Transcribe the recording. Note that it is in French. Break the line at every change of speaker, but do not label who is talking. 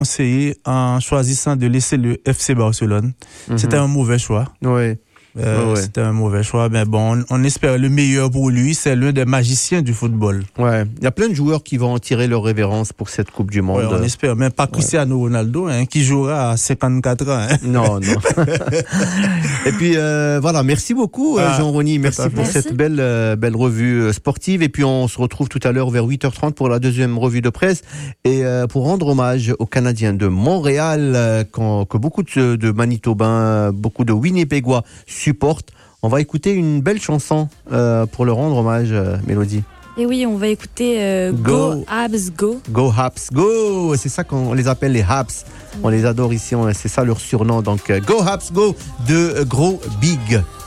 conseillé en choisissant de laisser le FC Barcelone. C'était un mauvais choix.
Oui.
C'était un mauvais choix, mais bon, on espère le meilleur pour lui. C'est l'un des magiciens du football.
Ouais, il y a plein de joueurs qui vont en tirer leur révérence pour cette Coupe du Monde.
Ouais, on espère, mais pas Cristiano Ronaldo, qui jouera à 54 ans.
Non. Et puis voilà, merci beaucoup Jean-Rony, merci pour cette belle revue sportive. Et puis on se retrouve tout à l'heure vers 8h30 pour la deuxième revue de presse et pour rendre hommage aux Canadiens de Montréal que beaucoup de Manitobains, beaucoup de Winnipégois supportent. On va écouter une belle chanson pour leur rendre hommage, Mélodie.
Et oui, on va écouter Go Habs Go.
Go Habs Go, c'est ça qu'on les appelle, les Habs. On les adore ici, c'est ça leur surnom. Donc Go Habs Go de Gros Big.